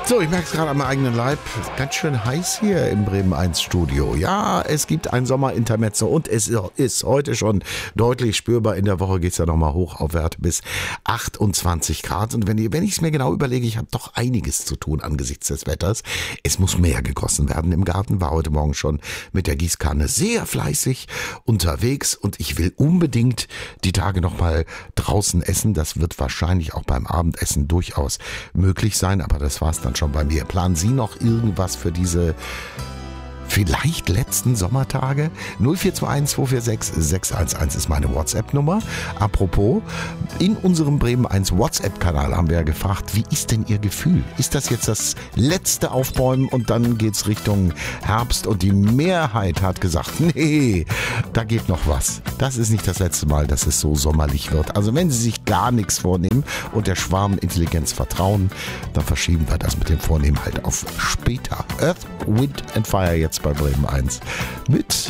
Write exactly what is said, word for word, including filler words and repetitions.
So, ich merke es gerade an meinem eigenen Leib. Ganz schön heiß hier im Bremen eins Studio. Ja, es gibt ein Sommerintermezzo und es ist heute schon deutlich spürbar. In der Woche geht es ja nochmal hoch auf Werte bis achtundzwanzig Grad. Und wenn, wenn ich es mir genau überlege, ich habe doch einiges zu tun angesichts des Wetters. Es muss mehr gegossen werden im Garten. War heute Morgen schon mit der Gießkanne sehr fleißig unterwegs. Und ich will unbedingt die Tage nochmal draußen essen. Das wird wahrscheinlich auch beim Abendessen durchaus möglich sein. Aber das war es dann schon bei mir. Planen Sie noch irgendwas für diese vielleicht letzten Sommertage? null vier zwei eins zwei vier sechs sechs eins eins ist meine WhatsApp-Nummer. Apropos, in unserem Bremen eins WhatsApp-Kanal haben wir ja gefragt, wie ist denn Ihr Gefühl? Ist das jetzt das letzte Aufbäumen und dann geht's Richtung Herbst? Und die Mehrheit hat gesagt, nee, da geht noch was. Das ist nicht das letzte Mal, dass es so sommerlich wird. Also wenn Sie sich gar nichts vornehmen und der Schwarmintelligenz vertrauen, dann verschieben wir das mit dem Vornehmen halt auf später. Earth, Wind and Fire jetzt bei Bremen eins mit